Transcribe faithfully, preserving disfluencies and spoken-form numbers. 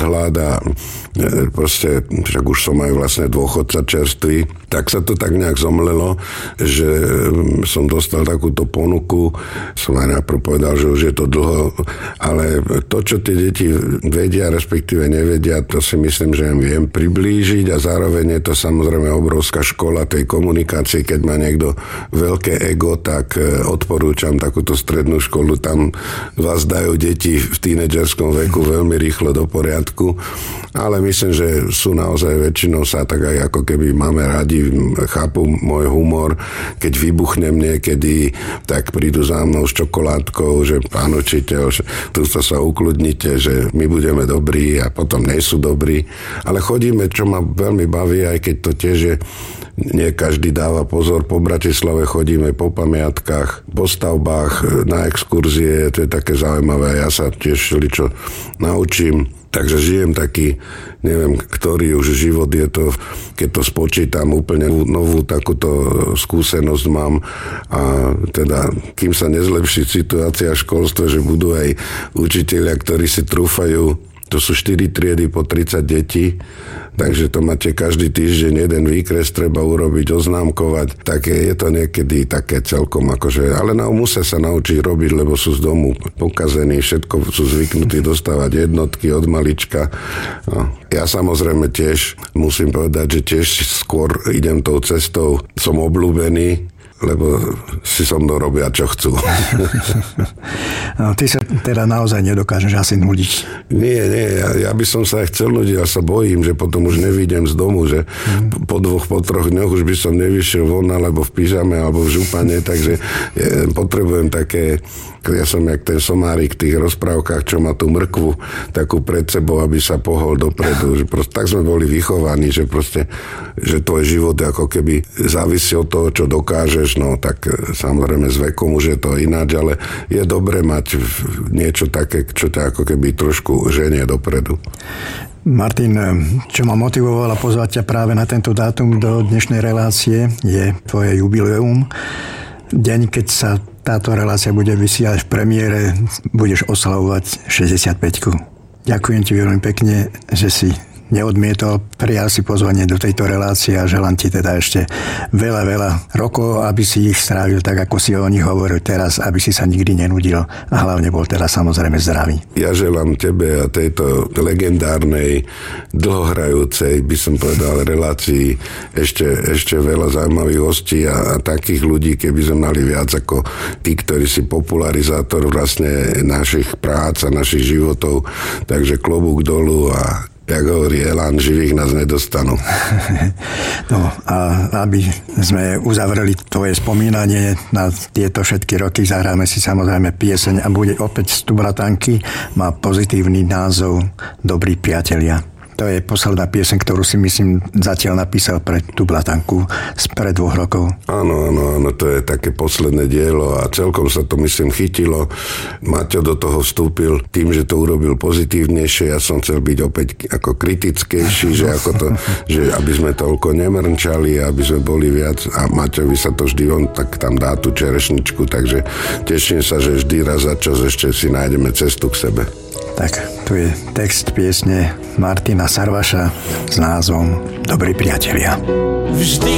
nadhľad a proste, však už som aj vlastne dôchodca čerstvý, tak sa to tak nejak zomlelo, že som dostal takúto ponuku, som aj najprv povedal, že už je to dlho, ale to, čo tie deti vedia, respektíve nevedia, to si myslím, že im viem priblížiť a zároveň je to samozrejme obrovská škola tej komunikácie. Keď má niekto veľké ego, tak odporúčam takúto strednú školu, tam vás dajú deti v tínedžerskom veku veľmi rýchlo do poriadku, ale myslím, že sú naozaj väčšinou sa tak aj ako keby máme radi, chápu môj humor, keď vybuchnem niekedy, tak prídu za mnou s čokoládkou, že pán učiteľ, že tu sa ukludnite, že my budeme dobrí a potom nie sú dobrí, ale chodíme, čo ma veľmi baví, aj keď to tiež je, nie každý dáva pozor, po Bratislave chodíme po pamiatkách, po stavbách, na exkurzie, to je také zaujímavé, ja sa tiež všeličo naučím. Takže žijem taký, neviem, ktorý už život je to, keď to spočítam, úplne novú takúto skúsenosť mám a teda, kým sa nezlepší situácia v školstve, že budú aj učitelia, ktorí si trúfajú, to sú štyri triedy po tridsať detí, takže to máte každý týždeň jeden výkres treba urobiť, oznámkovať, tak je to niekedy také celkom akože, ale no, musia sa naučiť robiť, lebo sú z domu pokazení, všetko sú zvyknutí dostávať jednotky od malička. No. Ja samozrejme tiež musím povedať, že tiež skôr idem tou cestou, som obľúbený, lebo si so mnou robia, čo chcú. No, ty sa teda naozaj nedokážeš asi nudiť. Nie, nie, ja, ja by som sa aj chcel nudiť, ja sa bojím, že potom už nevyjdem z domu, že mm. po dvoch, po troch dňoch už by som nevyšiel von, alebo v pyžame, alebo v župane, takže ja potrebujem také, ja som jak ten somárik v tých rozprávkach, čo má tú mrkvu takú pred sebou, aby sa pohol dopredu. Že proste, tak sme boli vychovaní, že proste, že tvoj život ako keby závisí od toho, čo dokážeš, no tak samozrejme s vekom už je to ináč, ale je dobre mať niečo také, čo ťa ako keby trošku ženie dopredu. Martin, čo ma motivovalo pozvať ťa práve na tento dátum do dnešnej relácie, je tvoje jubileum. Deň, keď sa táto relácia bude vysielať v premiére, budeš oslavovať šesťdesiatpäťku. Ďakujem ti veľmi pekne, že si neodmietol, prijal si pozvanie do tejto relácie a želám ti teda ešte veľa, veľa rokov, aby si ich strávil tak, ako si o nich hovoril teraz, aby si sa nikdy nenudil a hlavne bol teda samozrejme zdravý. Ja želám tebe a tejto legendárnej, dlhohrajúcej, by som povedal, relácii ešte, ešte veľa zaujímavých hostí a, a takých ľudí, keby sme mali viac ako tí, ktorí si popularizátor vlastne našich prác a našich životov. Takže klobúk dolu a jak hovorí Elán, živých nás nedostanú. No a aby sme uzavreli tvoje spomínanie na tieto všetky roky, zahráme si samozrejme pieseň a bude opäť z Tublatanky, má pozitívny názov Dobrí priatelia. To je posledná pieseň, ktorú si myslím zatiaľ napísal pre Tublatanku spred dvoch rokov. Áno, áno, áno, to je také posledné dielo a celkom sa to myslím chytilo. Maťo do toho vstúpil tým, že to urobil pozitívnejšie. Ja som chcel byť opäť ako kritickejší, že, ako to, že aby sme toľko nemrnčali, aby sme boli viac a Maťovi sa to vždy, on tak tam dá tú čerešničku, takže teším sa, že vždy raz za čas ešte si nájdeme cestu k sebe. Tak, tu je text piesne Martina Sarvaša s názvom Dobrí priatelia. Vždy